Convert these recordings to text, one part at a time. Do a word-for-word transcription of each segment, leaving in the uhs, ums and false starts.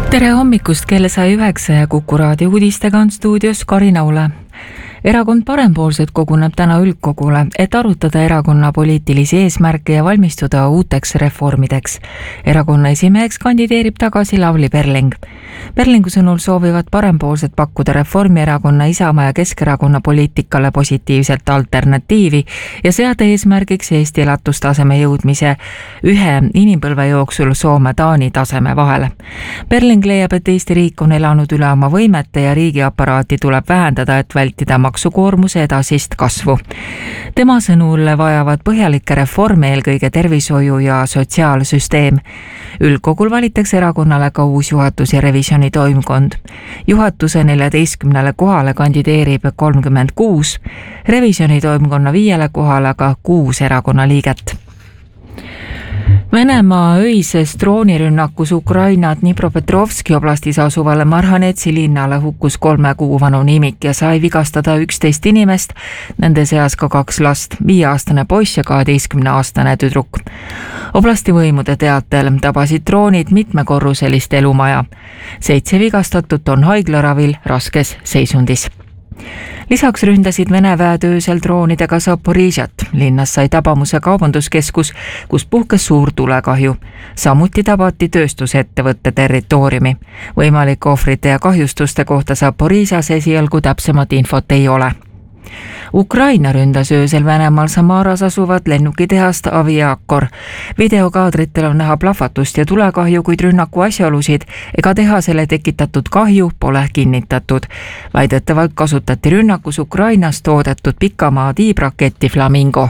Tere hommikust, kella sai üheksa ja Kuku raadio uudistega on stuudios Karina Ule. Erakond Parempoolsed koguneb täna üldkogule, et arutada erakonna poliitilisi eesmärke ja valmistuda uuteks reformideks. Erakonna esimeheks kandideerib tagasi Lavly Perling. Perlingu sõnul soovivad Parempoolsed pakkuda Reformierakonna, Isamaa ja Keskerakonna poliitikale positiivselt alternatiivi ja seada eesmärgiks Eesti elatustaseme jõudmise ühe inimpõlve jooksul Soome-Taani taseme vahele. Perling leiab, et Eesti riik on elanud üle oma võimete ja riigiaparaati tuleb vähendada, et vältida maksukoormuse edasist kasvu. Tema sõnul vajavad põhjalikke reforme eelkõige tervishoiu ja sotsiaalsüsteem. Üldkogul valitakse erakonnale ka uus juhatus ja revisjoni toimkond. Juhatuse neljateistkümnele kohale kandideerib kolmkümmend kuus, revisjoni toimkonna viiele kohale aga kuus erakonna liiget. Venemaa öises droonirünnakus Ukraina Dnipropetrovski oblastis asuvale Marhanetsi linnale hukkus kolme kuu vanu nimik ja sai vigastada üksteist inimest, nende seas ka kaks last, viieaastane poiss ja kaheteistkümneaastane tüdruk. Oblasti võimude teatel tabasid droonid mitmekorruselist elumaja. Seitse vigastatut on haiglaravil raskes seisundis. Lisaks ründasid Vene väed öösel droonidega Zaporižjat. Linnas sai tabamuse kaubanduskeskus, kus puhkes suur tulekahju. Samuti tabati tööstusettevõtte territooriumi. Võimalike ohvrite ja kahjustuste kohta Zaporižjas esialgu täpsemat infot ei ole. Ukraina ründas öösel Venemaal Samaras asuvat lennukitehast Aviakor. Videokaadritel on näha plahvatust ja tulekahju, kuid rünnaku asjaolusid ega tehasele tekitatud kahju pole kinnitatud. Väidetavalt kasutati rünnakus Ukrainas toodetud pikamaa tiibraketti Flamingo.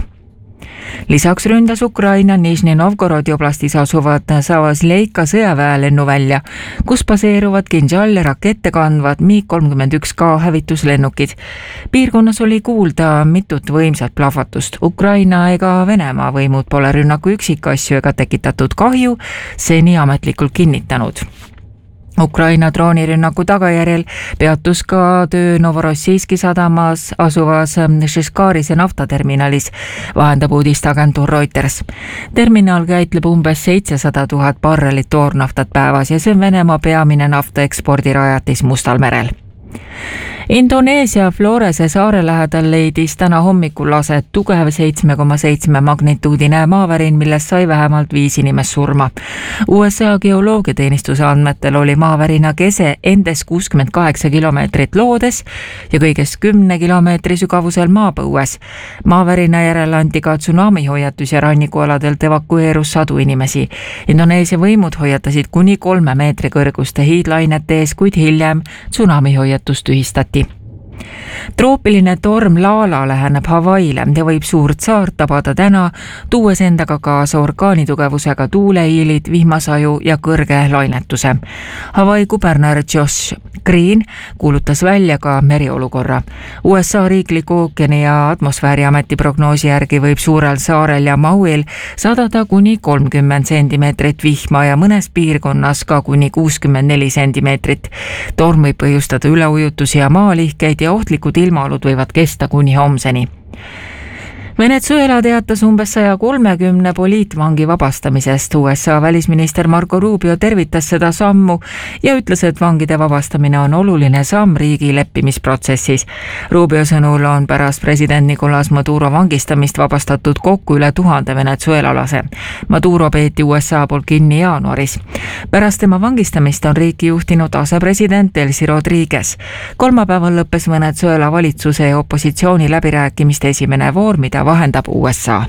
Lisaks ründas Ukraina Nižni Novgorodi oblastis asuvad Savasleika sõjaväe lennuvälja, kus baseeruvad Kinžal ja rakette kandvad MiG kolmkümmend üks K hävituslennukid. Piirkonnas oli kuulda mitut võimsat plahvatust. Ukraina ega Venemaa võimud pole rünnaku üksikasju ega tekitatud kahju seni ametlikult kinnitanud. Ukraina droonirünnaku tagajärjel peatus ka töö Novorossijski sadamas asuvas Šiškarise naftaterminalis, vahendab uudisteagentuur Reuters. Terminal käitleb umbes seitsesada tuhat barrelit toornaftat päevas ja see on Venemaa peamine nafta ekspordirajatis Mustal merel. Indoneesia Florese saare lähedal leidis täna hommikul aset tugev seitsme koma seitsme magnituudine maavärin, millest sai vähemalt viis inimest surma. U S A geoloogiateenistuse andmetel oli maavärina kese endes kuuskümmend kaheksa kilomeetrit loodes ja kõigest kümne kilomeetri sügavusel maapõues. Maavärina järel anti ka tsunamihoiatus ja rannikualadelt evakueerus sadu inimesi. Indoneesia võimud hoiatasid kuni kolme meetri kõrguste hiidlainete ees, kuid hiljem tsunamihoiatus tühistati. Troopiline torm Lala läheneb Havaile ja võib suurt saart tabada täna, tuues endaga kaasa orkaanitugevusega tuuleiilid, vihmasaju ja kõrge lainetuse. Hawaii kuberner Josh Green kuulutas välja ka meriolukorra. U S A riikliku ookeani ja atmosfääriameti prognoosi järgi võib suurel saarel ja Mauil sadada kuni kolmkümmend sentimeetrit vihma ja mõnes piirkonnas ka kuni kuuskümmend neli sentimeetrit. Torm võib põhjustada üleujutusi ja maalihkeid ja ohtlikud ilmaolud võivad kesta kuni homseni. Venezuela teatas umbes saja kolmekümne poliitvangi vabastamisest. U S A välisminister Marco Rubio tervitas seda sammu ja ütles, et vangide vabastamine on oluline samm riigi leppimisprotsessis. Rubio sõnul on pärast president Nicolas Maduro vangistamist vabastatud kokku üle tuhande venezuelalase. Maduro peeti U S A poolt kinni jaanuaris. Pärast tema vangistamist on riiki juhtinud asepresident Delcy Rodriguez. Kolmapäeval lõppes Venezuela valitsuse ja opositsiooni läbirääkimiste esimene voor, mida vahendab U S A.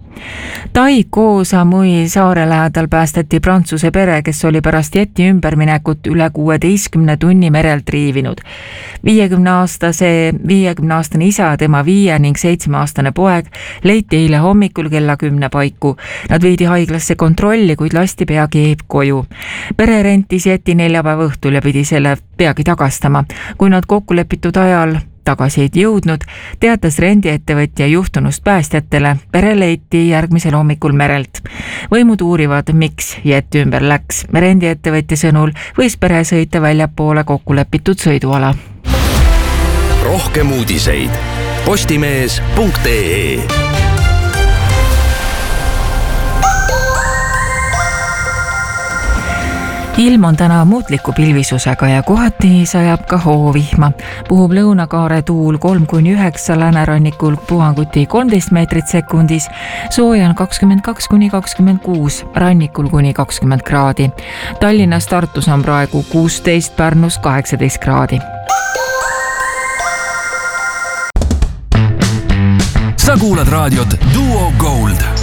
Tai Koh Samui saare lähedal päästeti Prantsuse pere, kes oli pärast jeti ümberminekut üle kuueteistkümne tunni merelt riivinud. viiekümneaastase, viiekümneaastane isa, tema viie ning seitsmeaastane poeg leiti eile hommikul kella kümne paiku. Nad viidi haiglasse kontrolli, kuid lasti peagi koju. Pere rentis jeti neljapäeva õhtul ja pidi selle peagi tagastama. Kui nad kokkulepitud ajal tagasi ei jõudnud, teatas rendiettevõtja juhtunust päästjatele. Pere leiti järgmisel hommikul merelt. Võimud uurivad, miks jett ümber läks. Rendiettevõtja sõnul võis pere sõita väljapoole kokkulepitud sõiduala. Rohkem uudiseid postimees punkt ee. ilm on täna muutliku pilvisusega ja kohati sajab ka hoovihma. Puhub lõunakaare tuul kolm kuni üheksa, läänerannikul puhanguti kolmteist meetrit sekundis, sooja on kakskümmend kaks kuni kakskümmend kuus, rannikul kuni kakskümmend kraadi. Tallinnas, Tartus on praegu kuusteist, Pärnus kaheksateist kraadi. Sa kuulad raadiot Duo Gold.